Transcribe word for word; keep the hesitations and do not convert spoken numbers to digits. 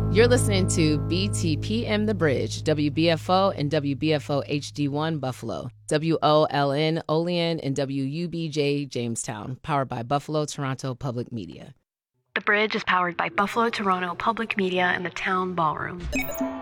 You're listening to B T P M The Bridge, W B F O and W B F O H D one Buffalo, W O L N Olean, and W U B J Jamestown, powered by Buffalo Toronto Public Media. The Bridge is powered by Buffalo Toronto Public Media and the Town Ballroom.